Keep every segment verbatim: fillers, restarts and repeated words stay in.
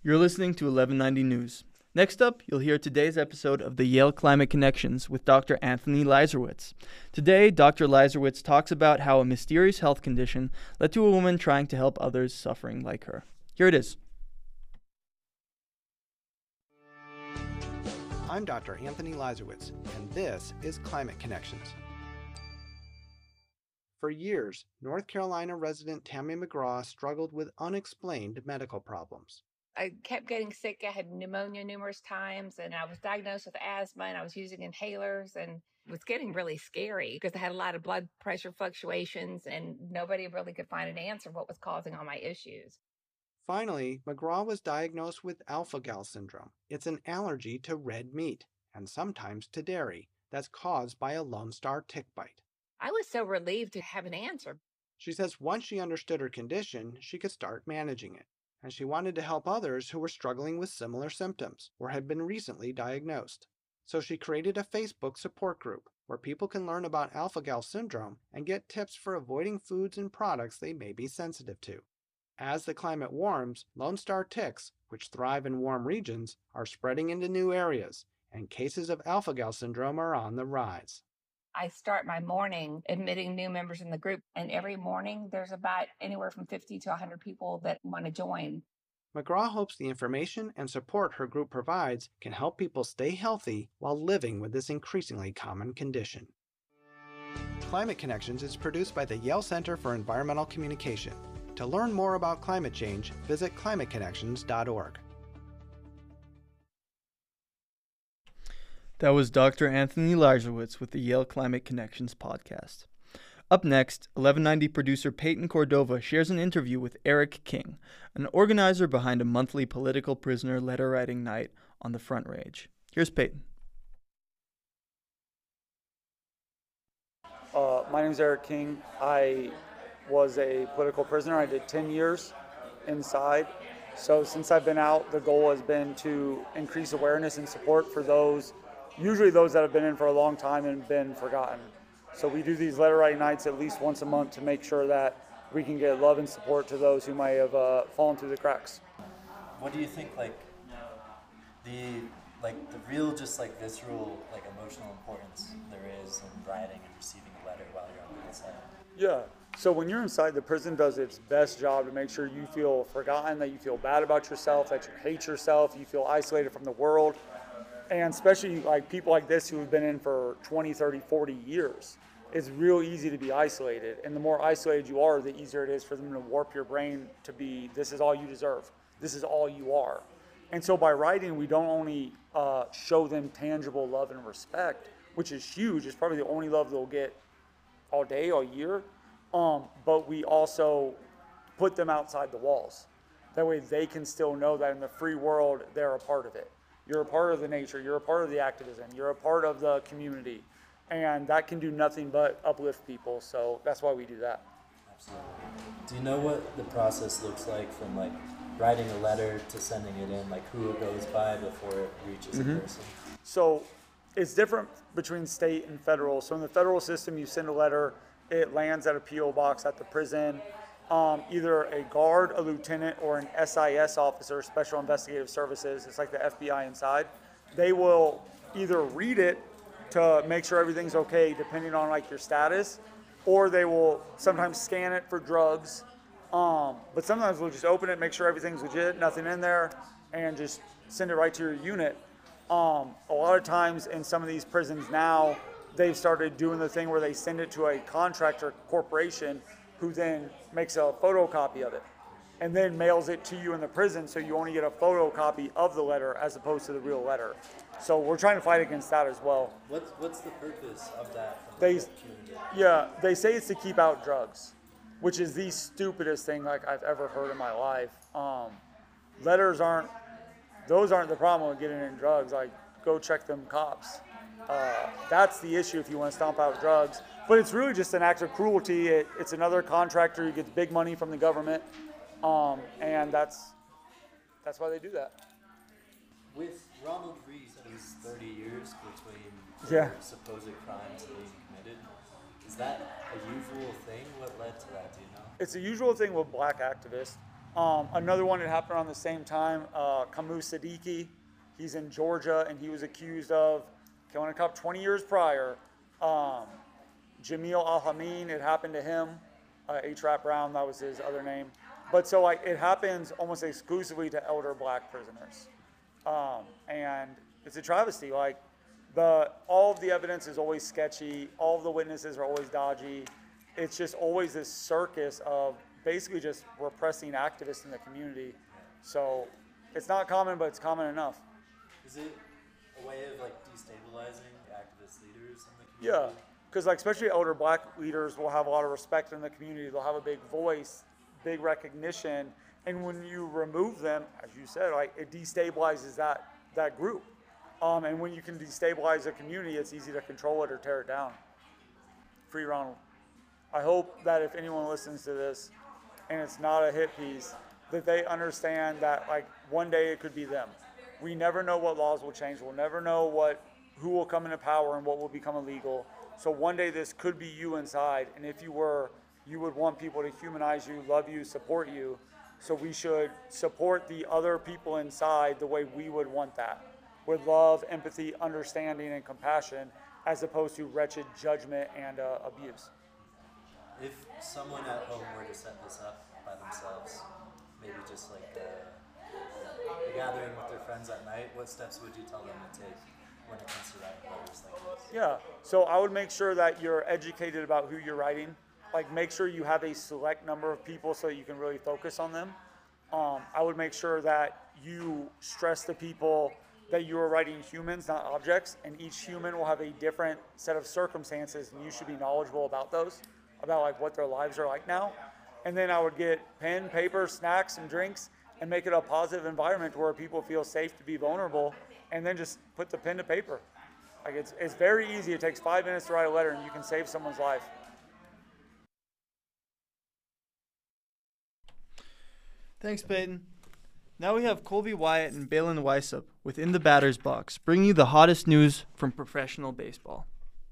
You're listening to eleven ninety News. Next up, you'll hear today's episode of the Yale Climate Connections with Doctor Anthony Leiserowitz. Today, Doctor Leiserowitz talks about how a mysterious health condition led to a woman trying to help others suffering like her. Here it is. I'm Doctor Anthony Leiserowitz, and this is Climate Connections. For years, North Carolina resident Tammy McGraw struggled with unexplained medical problems. I kept getting sick. I had pneumonia numerous times, and I was diagnosed with asthma, and I was using inhalers, and it was getting really scary because I had a lot of blood pressure fluctuations, and nobody really could find an answer what was causing all my issues. Finally, McGraw was diagnosed with alpha-gal syndrome. It's an allergy to red meat, and sometimes to dairy, that's caused by a Lone Star tick bite. I was so relieved to have an answer. She says once she understood her condition, she could start managing it. And she wanted to help others who were struggling with similar symptoms or had been recently diagnosed. So she created a Facebook support group where people can learn about alpha-gal syndrome and get tips for avoiding foods and products they may be sensitive to. As the climate warms, Lone Star ticks, which thrive in warm regions, are spreading into new areas, and cases of alpha-gal syndrome are on the rise. I start my morning admitting new members in the group, and every morning there's about anywhere from fifty to one hundred people that want to join. McGraw hopes the information and support her group provides can help people stay healthy while living with this increasingly common condition. Climate Connections is produced by the Yale Center for Environmental Communication. To learn more about climate change, visit climate connections dot org. That was Doctor Anthony Leiserowitz with the Yale Climate Connections podcast. Up next, eleven ninety producer Peyton Cordova shares an interview with Eric King, an organizer behind a monthly political prisoner letter writing night on the Front Range. Here's Peyton. Uh, my name is Eric King. I was a political prisoner. I did ten years inside. So since I've been out, the goal has been to increase awareness and support for those usually those that have been in for a long time and been forgotten. So we do these letter writing nights at least once a month to make sure that we can get love and support to those who might have uh, fallen through the cracks. What do you think, like, the like the real, just like visceral, like emotional importance there is in writing and receiving a letter while you're on the inside? Yeah. So when you're inside, the prison does its best job to make sure you feel forgotten, that you feel bad about yourself, that you hate yourself, you feel isolated from the world. And especially like people like this who have been in for twenty, thirty, forty years, it's real easy to be isolated. And the more isolated you are, the easier it is for them to warp your brain to be, this is all you deserve. This is all you are. And so by writing, we don't only uh, show them tangible love and respect, which is huge. It's probably the only love they'll get all day, all year. Um, but we also put them outside the walls. That way they can still know that in the free world, they're a part of it. You're a part of the nature, you're a part of the activism, you're a part of the community, and that can do nothing but uplift people, so that's why we do that. Absolutely. Do you know what the process looks like from like writing a letter to sending it in, like who it goes by before it reaches mm-hmm. a person? So it's different between state and federal. So in the federal system, you send a letter, it lands at a P O box at the prison. Um, either a guard, a lieutenant, or an S I S officer, Special Investigative Services, it's like the F B I inside. They will either read it to make sure everything's okay, depending on like your status, or they will sometimes scan it for drugs. Um, but sometimes we'll just open it, make sure everything's legit, nothing in there, and just send it right to your unit. Um, a lot of times in some of these prisons now, they've started doing the thing where they send it to a contractor corporation who then makes a photocopy of it and then mails it to you in the prison, so you only get a photocopy of the letter as opposed to the real letter. So we're trying to fight against that as well. What's what's the purpose of that? They, yeah, they say it's to keep out drugs, which is the stupidest thing like I've ever heard in my life. Um, letters aren't, those aren't the problem with getting in drugs. Like, go check them cops. Uh, that's the issue if you want to stomp out drugs. But it's really just an act of cruelty. It, it's another contractor who gets big money from the government, um, and that's that's why they do that. With Ronald Reese and his thirty years between yeah. supposed crimes being committed, is that a usual thing? What led to that, do you know? It's a usual thing with black activists. Um, another one that happened around the same time, uh, Kamu Siddiqui. He's in Georgia, and he was accused of killing a cop twenty years prior. Um, Jamil Al-Hameen, it happened to him. Uh, H-Rap Brown, that was his other name. But so like it happens almost exclusively to elder black prisoners. Um, and it's a travesty. Like the all of the evidence is always sketchy. All of the witnesses are always dodgy. It's just always this circus of basically just repressing activists in the community. So it's not common, but it's common enough. Is it a way of like destabilizing activist leaders in the community? Yeah, because like especially elder black leaders will have a lot of respect in the community. They'll have a big voice, big recognition, and when you remove them, as you said, like it destabilizes that that group. Um, and when you can destabilize a community, it's easy to control it or tear it down. Free Ronald. I hope that if anyone listens to this and it's not a hit piece, that they understand that like one day it could be them. We never know what laws will change. We'll never know what who will come into power and what will become illegal. So one day this could be you inside, and if you were, you would want people to humanize you, love you, support you. So we should support the other people inside the way we would want that, with love, empathy, understanding, and compassion, as opposed to wretched judgment and uh, abuse. If someone at home were to set this up by themselves, maybe just like a, a gathering with their friends at night, what steps would you tell them to take when it comes to writing letters like this? Yeah, so I would make sure that you're educated about who you're writing. Like make sure you have a select number of people so that you can really focus on them. Um, I would make sure that you stress to people that you are writing humans, not objects, and each human will have a different set of circumstances, and you should be knowledgeable about those, about like what their lives are like now. And then I would get pen, paper, snacks, and drinks, and make it a positive environment where people feel safe to be vulnerable, and then just put the pen to paper. Like it's it's very easy. It takes five minutes to write a letter, and you can save someone's life. Thanks, Peyton. Now we have Colby Wyatt and Balin Weisup within the batter's box, bringing you the hottest news from professional baseball.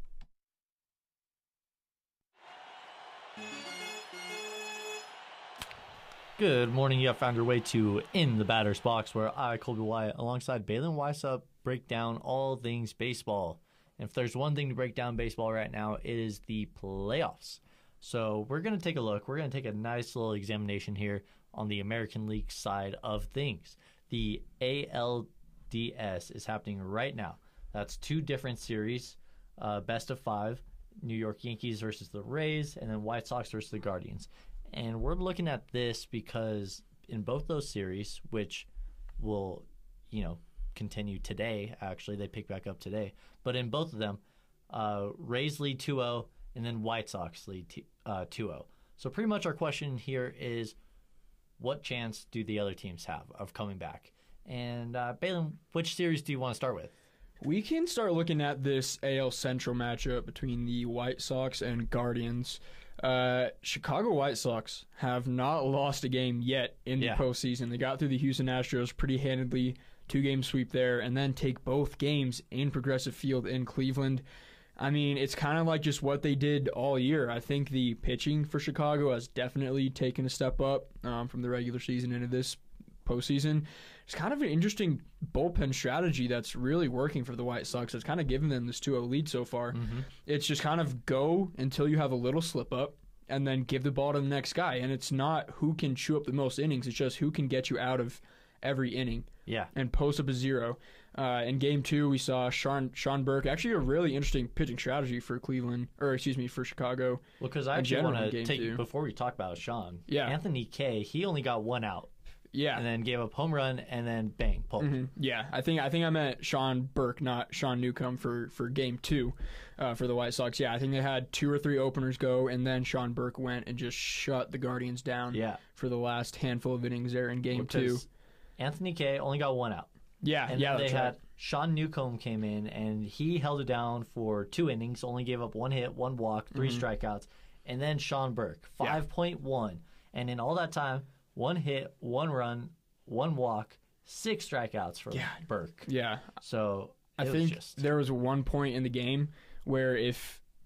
Good morning. You have found your way to In the Batter's Box, where I, Colby Wyatt, alongside Balin Weisup, break down all things baseball. And if there's one thing to break down baseball right now, it is the playoffs. So we're going to take a look. We're going to take a nice little examination here on the American League side of things. The A L D S is happening right now. That's two different series, uh, best of five, New York Yankees versus the Rays, and then White Sox versus the Guardians. And we're looking at this because in both those series, which will, you know, continue today, actually, they pick back up today. But in both of them, uh, Rays lead two oh, and then White Sox lead t- uh, two oh. So pretty much our question here is, what chance do the other teams have of coming back? And uh, Balin, which series do you want to start with? We can start looking at this A L Central matchup between the White Sox and Guardians. Uh, Chicago White Sox have not lost a game yet in the yeah. postseason. They got through the Houston Astros pretty handedly, two-game sweep there, and then take both games in Progressive Field in Cleveland. I mean, it's kind of like just what they did all year. I think the pitching for Chicago has definitely taken a step up um, from the regular season into this postseason. It's kind of an interesting bullpen strategy that's really working for the White Sox. It's kind of given them this two oh lead so far. Mm-hmm. It's just kind of go until you have a little slip up and then give the ball to the next guy. And it's not who can chew up the most innings. It's just who can get you out of every inning. Yeah. And post up a zero. Uh, in game two, we saw Sean, Sean Burke, actually a really interesting pitching strategy for Cleveland, or excuse me, for Chicago. Well, because I actually want to take, two. before we talk about Sean, yeah. Anthony Kay, he only got one out. Yeah, and then gave up home run, and then bang, pulled. Mm-hmm. Yeah, I think I think I meant Sean Burke, not Sean Newcomb for, for game two uh, for the White Sox. Yeah, I think they had two or three openers go, and then Sean Burke went and just shut the Guardians down. Yeah. For the last handful of innings there in game because two. Anthony Kay only got one out. Yeah, and yeah. Then they right. had Sean Newcomb came in, and he held it down for two innings, only gave up one hit, one walk, three mm-hmm. strikeouts, and then Sean Burke five point one, yeah. and in all that time, one hit, one run. One walk, six strikeouts for yeah. Burke. Yeah. So I it think was just... there was one point in the game where if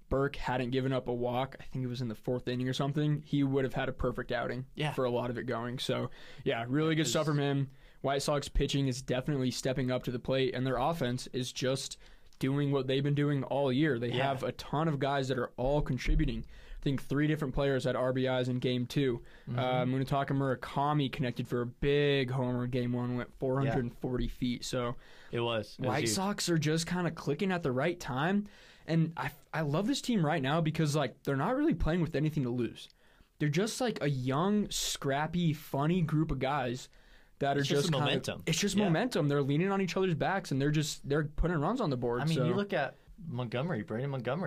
Burke hadn't given up a walk, I think it was in the fourth inning or something, he would have had a perfect outing Yeah. for a lot of it going. So, yeah, really good stuff from him. White Sox pitching is definitely stepping up to the plate, and their offense is just doing what they've been doing all year. They Yeah. have a ton of guys that are all contributing. I think three different players had R B Is in game two. Mm-hmm. Uh, Munetaka Murakami connected for a big homer in game one, went four hundred forty feet. So It was. It was White huge. Sox are just kind of clicking at the right time. And I, I love this team right now because, like, they're not really playing with anything to lose. They're just, like, a young, scrappy, funny group of guys that are It's just, just kind momentum. Of, it's just Yeah. momentum. They're leaning on each other's backs, and they're just they're putting runs on the board. I mean, so. you look at Montgomery, Brandon Montgomery.